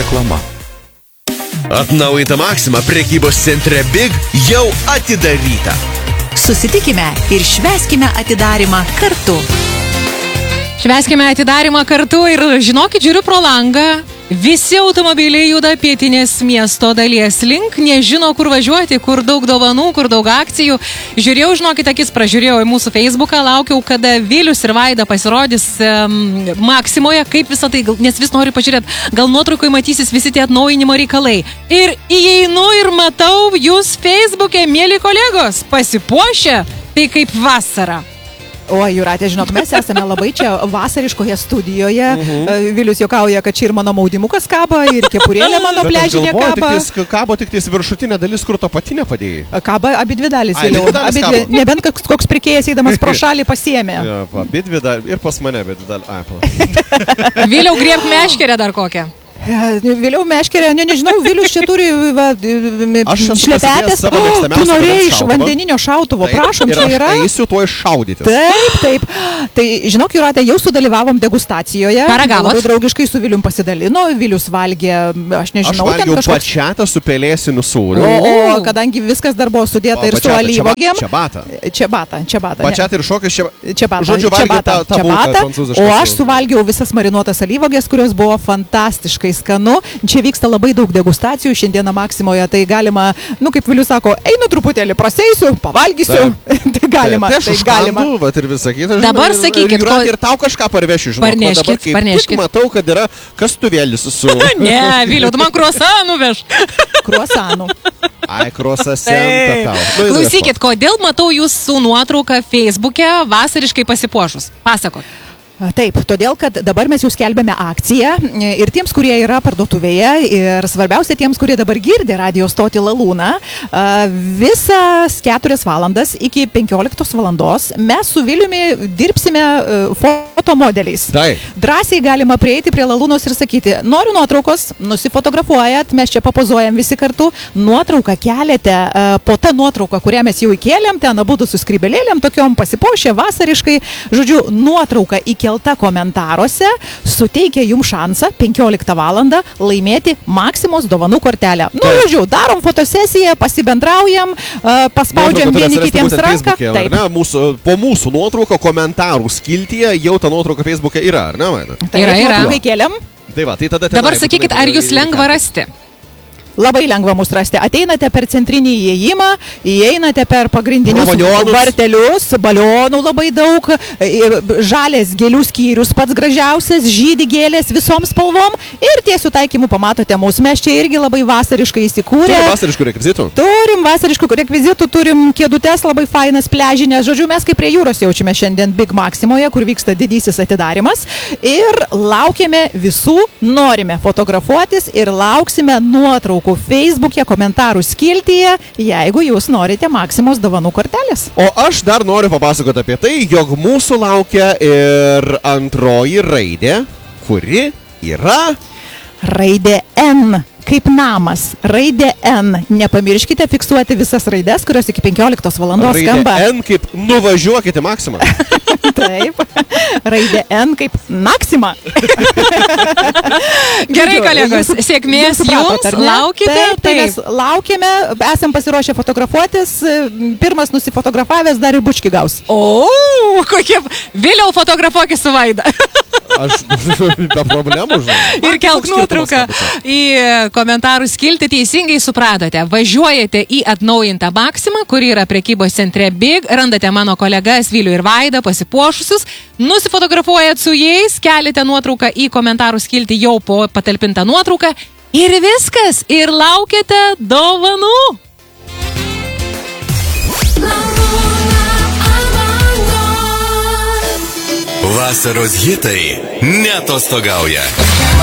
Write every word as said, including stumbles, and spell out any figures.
Reklama. Atnaujinta Maxima prekybos centre Big jau atidaryta. Susitikime ir švęskime atidarimą kartu. Švęskime atidarimą kartu ir žinokit, žiūriu pro langą. Visi automobiliai juda pietinės miesto dalies link, nežino, kur važiuoti, kur daug dovanų, kur daug akcijų. Žiūrėjau, žinokit, akis pražiūrėjau į mūsų Facebooką, laukiau, kada Vilius ir Vaida pasirodys um, Maximoje, kaip visą tai, nes vis noriu pažiūrėti, gal nuotraukoje matysis visi tie atnaujinimo reikalai. Ir įeinu ir matau jūs Facebook'e, mėly kolegos, pasipuošę, tai kaip vasara. O, Jūratė, žinok, mes esame labai čia vasariškoje studijoje. Uh-huh. Vilius juokauja, kad čia ir mano maudimukas kaba, ir kepurėlė mano pležinė kaba. Tik tais, kabo tik tais viršutinė dalis, kur to patinė padėjai. Kaba abi dvi dalis. Ai, abi dvi, nebent koks pirkėjas eidamas pro šalį pasiėmė. Ja, abi dvi dalis. Ir pas mane abi dvi dalis. Vėliau griebk meškerę dar kokią. Vėliau meškerė, ne, nežinau, Vilius čia turi va, šlepetės. O, tu norėjai iš vandeninio šautuvo, taip, prašom, čia yra. Ir aš eisiu tuo iššaudyti. Taip, taip. Tai, žinok, Jūratė, jau sudalyvavom degustacijoje. Paragavot? Labai draugiškai su Vilium pasidalino. Vilius valgė, aš nežinau, aš valgiau kažkoks... pačiatą su pelėsiniu sūriu. O, o kadangi viskas dar buvo sudėta o, ir su alyvogėm. Čiabata. Čiabata, čiabata. Pačiatą ir šokis čiabata. Žodžiu, valgiau tą, tą bulką prancūzišką. O aš suvalgiau visas marinuotas alyvogės, kurios buvo fantastiškai skanu. Čia vyksta labai daug degustacijų šiandieną Maximoje, tai galima, nu kaip Vilius sako, einu truputėlį praseisiu, pavalgysiu, tai galima, tai, tai galima. Vat ir visą kitą, dabar žinai, sakykit, ir, ir, ir tau kažką parvešiu, žinok. Parneškit, parneškit. Matau, kad yra kastuvėlis su... Ne, Viliau, tu man kruasanų veš. Kruasanų. Ai, kruasasentą tau. Nu, klausykit, kodėl matau jūsų nuotrauką Facebook'e vasariškai pasipuošus? Pasakot. Taip, todėl, kad dabar mes jau skelbėme akciją ir tiems, kurie yra parduotuvėje ir svarbiausia tiems, kurie dabar girdi radio stotį Lalūną, visas keturias valandas iki penkioliktos valandos mes su Viliumi dirbsime fotomodeliais. Taip. Drąsiai galima prieiti prie Lalūnos ir sakyti, noriu nuotraukos, nusifotografuojat, mes čia papozuojam visi kartu, nuotrauką keliate po tą nuotrauką, kurią mes jau įkėlėm, ten abudu su skrybelėlėm, tokiom pasipuošę vasariškai, žodžiu, nuotrauką iki kelta komentaruose suteikia jums šansą penkioliktą valandą laimėti Maximos dovanų kortelę. Nu, žodžiu, darom fotosesiją, pasibendraujam, paspaudžiam vieni kitiems ranką. Taip. Ne, mūsų, po mūsų nuotrauko komentarų skiltyje jau ta nuotrauka Facebook'e yra, ar ne, Vaida? Yra, yra. Tai va, tai tada dabar sakykit, ar jūs lengva rasti? Labai lengva mus rasti. Ateinate per centrinį įėjimą, įeinate per pagrindinius balionus. Vartelius, balionų labai daug, žalės gėlių skyrius pats gražiausias, žydi gėlės visom spalvom ir tiesių taikymų pamatote mūsų. Mes čia irgi labai vasariškai įsikūrę. Turim vasariškų rekvizitų? Turim vasariškų rekvizitų, turim kėdutes labai fainas, pležinės. Žodžiu, mes kaip prie jūros jaučiame šiandien Big Maximoje, kur vyksta didysis atidarimas. Ir laukiame visų, norime fotografuotis ir lauksime nuotraukų Facebook'e, komentarų skiltyje, jeigu jūs norite Maximos dovanų kortelės. O aš dar noriu papasakoti apie tai, jog mūsų laukia ir antroji raidė, kuri yra... Raidė N. Kaip namas. Raidė N. Nepamirškite fiksuoti visas raides, kurios iki penkioliktos valandos raidė skamba. N kaip nuvažiuokite Maximą. Taip. Raidė N kaip Maxima. Gerai, kolegos, sėkmės jums, jums laukite. Taip, tai mes laukiame, esam pasiruošę fotografuotis. Pirmas nusifotografavęs dar ir bučkį gaus. O, kokie... Vėliau fotografuokis su Vaida. Aš be problemų, žinau. Ir kelk nuotrauką į komentarų skiltį. Teisingai supratote, važiuojate į atnaujintą Maximą, kuri yra prekybos centre Big, randate mano kolegas Vilių ir Vaidą pasipuošusius, nusifotografuojat su jais, keliate nuotrauką į komentarų skiltį jau po patalpintą nuotrauką ir viskas, ir laukiate dovanų. Vasaros hitai neatostogauja.